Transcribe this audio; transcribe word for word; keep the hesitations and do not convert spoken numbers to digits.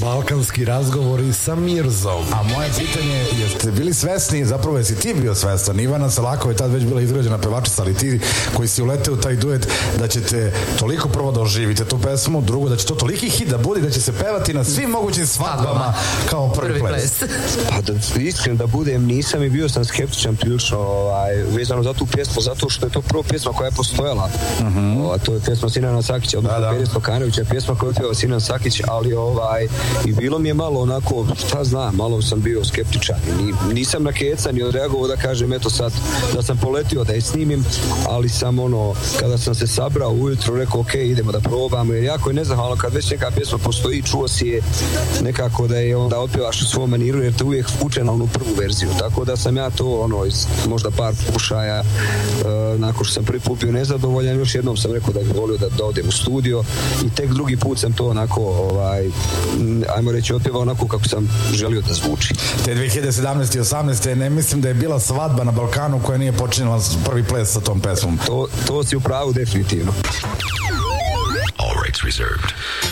Balkanski razgovori sa Mirzom. A moje pitanje je, jeste bili svesni, zapravo jesi ti bio svestan, Ivana Selakova je tad već bila izgrađena pevačica, ali ti koji si uleteo u taj duet, da ćete toliko prvo da oživite tu pesmu, drugo da će to toliki hit da bude, da će se pevati na svim mogućim svadbama kao prvi, prvi ples. ples. Pa da iskren da budem, nisam i bio sam skeptičan prilično ovaj, vezano za tu pjesmu, zato što je to prva pjesma koja je postojala. Uh-huh. O, to je pjesma Sinana Sakića, odnosno Peris Stokanovića, pjesma koju je pjevao Sinan Sakić, ali ovaj, i bilo mi je malo onako, šta znam, malo sam bio skeptičan. Ni, nisam na keca ni odreagovao da kažem, eto sad, da sam poletio da je snimim, ali sam ono, kada sam se sabrao ujutro, rekao, ok, idemo da probamo, jer jako je nezahvalno kad već neka pjesma postoji, čuo si je nekako da je onda otpjevaš u svom maniru, jer te uvijek uče na onu prvu verziju, tako da sam ja to, ono, iz možda par pokušaja, uh, nakon što sam prvi put bio nezadovoljan, još jednom sam rekao da bih volio da, da odem u studio i tek drugi put sam to onako, ovaj, ajmo reći, otpjevao onako kako sam želio da zvuči. Te dve hiljade sedamnaeste i osamnaeste ne mislim da je bila svadba na Balkanu koja nije počinjela prvi ples sa tom pesmom. To, to si u pravu definitivno. All rights reserved.